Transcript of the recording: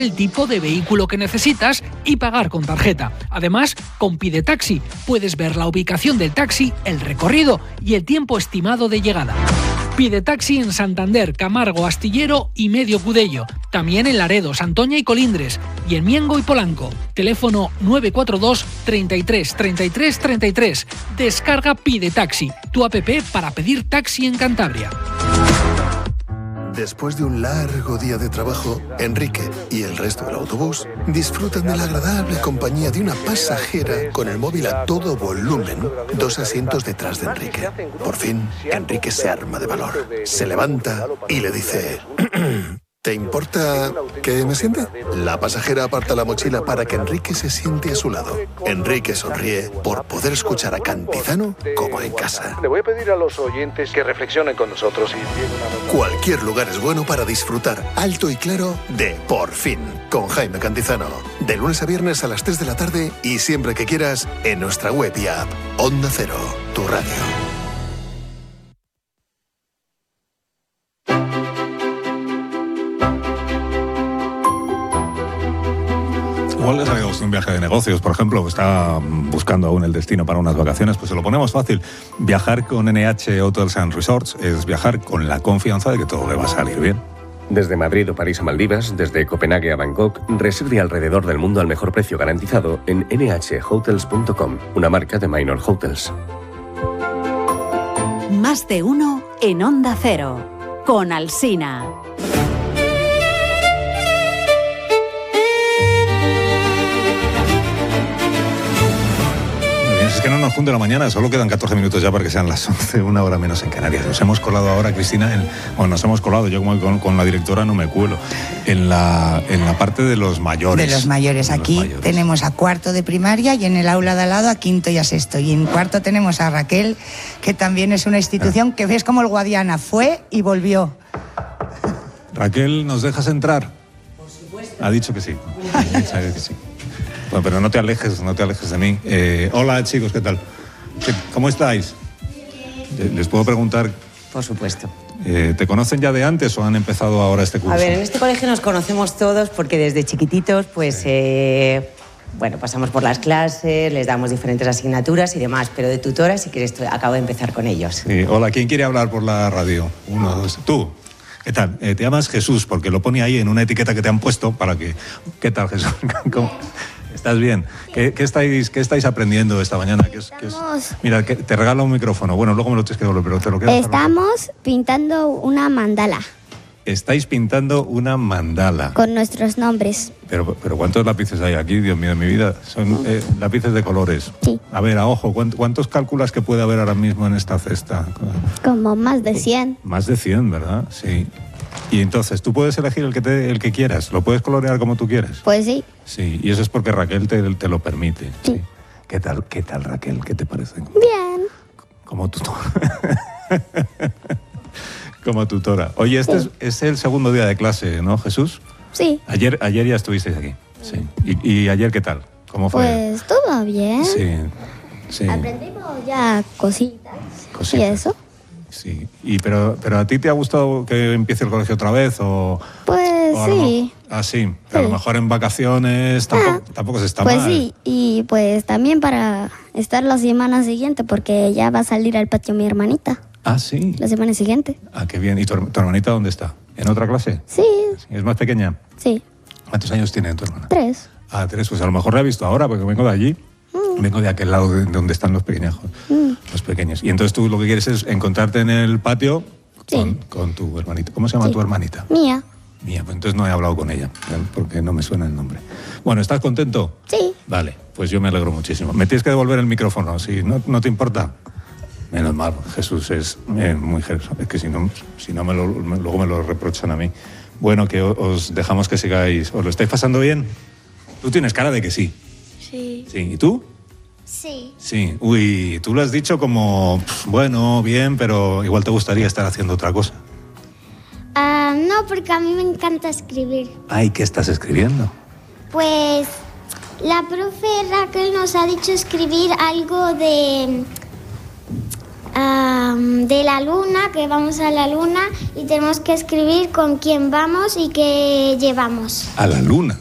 el tipo de vehículo que necesitas y pagar con tarjeta. Además, con Pide Taxi puedes ver la ubicación del taxi, el recorrido y el tiempo estimado de llegada. Pide Taxi en Santander, Camargo, Astillero y Medio Cudello. También en Laredo, Santoña y Colindres. Y en Miengo y Polanco. Teléfono 942 33 33 33. Descarga Pide Taxi, tu app para pedir taxi en Cantabria. Después de un largo día de trabajo, Enrique y el resto del autobús disfrutan de la agradable compañía de una pasajera con el móvil a todo volumen, 2 asientos detrás de Enrique. Por fin, Enrique se arma de valor, se levanta y le dice... ¿Te importa que me siente? La pasajera aparta la mochila para que Enrique se siente a su lado. Enrique sonríe por poder escuchar a Cantizano como en casa. Le voy a pedir a los oyentes que reflexionen con nosotros y... Cualquier lugar es bueno para disfrutar alto y claro de Por Fin, con Jaime Cantizano. De lunes a viernes a las 3 de la tarde y siempre que quieras en nuestra web y app. Onda Cero, tu radio. Igual le sale un viaje de negocios, por ejemplo, está buscando aún el destino para unas vacaciones, pues se lo ponemos fácil. Viajar con NH Hotels and Resorts es viajar con la confianza de que todo le va a salir bien. Desde Madrid o París a Maldivas, desde Copenhague a Bangkok, reserve alrededor del mundo al mejor precio garantizado en nhhotels.com, una marca de Minor Hotels. Más de uno en Onda Cero, con Alsina. Es que no nos funde la mañana, solo quedan 14 minutos ya para que sean las 11, una hora menos en Canarias. Nos hemos colado ahora, Cristina, nos hemos colado, yo como con la directora no me cuelo, en la parte de los mayores. De los mayores, aquí tenemos a cuarto de primaria y en el aula de al lado a quinto y a sexto. Y en cuarto tenemos a Raquel, que también es una institución que ves como el Guadiana fue y volvió. Raquel, ¿nos dejas entrar? Por supuesto. Ha dicho que sí. Sabe que sí. Bueno, pero no te alejes de mí. Hola, chicos, ¿qué tal? ¿Cómo estáis? ¿Les puedo preguntar? Por supuesto. ¿Te conocen ya de antes o han empezado ahora este curso? A ver, en este colegio nos conocemos todos porque desde chiquititos, pues, bueno, pasamos por las clases, les damos diferentes asignaturas y demás, pero de tutora, si quieres, acabo de empezar con ellos. Sí. Hola, ¿quién quiere hablar por la radio? Uno, dos. Tú. ¿Qué tal? Te llamas Jesús, porque lo pone ahí en una etiqueta que te han puesto para que... ¿Qué tal, Jesús? ¿Cómo? ¿Estás bien? ¿Qué estáis aprendiendo esta mañana? Mira, te regalo un micrófono. Bueno, luego me lo tienes que devolver, pero te lo quedas. Estamos pintando una mandala. Estáis pintando una mandala. Con nuestros nombres. Pero ¿cuántos lápices hay aquí? Dios mío de mi vida. Son lápices de colores. Sí. A ver, a ojo, ¿cuántos calculas que puede haber ahora mismo en esta cesta? Como más de 100. Más de 100, ¿verdad? Sí. Y entonces, tú puedes elegir el que quieras. ¿Lo puedes colorear como tú quieras? Pues sí. Sí, y eso es porque Raquel te lo permite. Sí. ¿Qué tal, Raquel? ¿Qué te parece? Bien. Como tutora. Como tutora. Oye, este es el segundo día de clase, ¿no, Jesús? Sí. Ayer ya estuvisteis aquí. Sí. ¿Y ayer qué tal? ¿Cómo fue? Pues todo bien. Sí. Aprendimos ya cositas. ¿Y eso? Sí. Pero ¿a ti te ha gustado que empiece el colegio otra vez? Pues sí. Sí. A lo mejor en vacaciones tampoco se está mal. Pues sí, y pues también para estar la semana siguiente, porque ya va a salir al patio mi hermanita. Ah, sí. La semana siguiente. Ah, qué bien. ¿Y tu hermanita dónde está? ¿En otra clase? Sí. ¿Es más pequeña? Sí. ¿Cuántos años tiene tu hermana? 3. Ah, 3. Pues a lo mejor la he visto ahora, porque vengo de allí. Vengo de aquel lado de donde están los pequeñajos. Los pequeños. Y entonces tú lo que quieres es encontrarte en el patio con tu hermanita. ¿Cómo se llama tu hermanita? Mía. Pues entonces no he hablado con ella, porque no me suena el nombre. Bueno, ¿estás contento? Sí. Vale, pues yo me alegro muchísimo. Me tienes que devolver el micrófono, si no te importa. Menos mal, Jesús es muy generoso. Es que si no luego me lo reprochan a mí. Bueno, que os dejamos que sigáis. ¿Os lo estáis pasando bien? Tú tienes cara de que sí. Sí. Sí. ¿Y tú? Sí. Sí. Uy, tú lo has dicho como, bueno, bien, pero igual te gustaría estar haciendo otra cosa. No, porque a mí me encanta escribir. Ay, ¿qué estás escribiendo? Pues la profe Raquel nos ha dicho escribir algo de de la luna, que vamos a la luna y tenemos que escribir con quién vamos y qué llevamos. A la luna.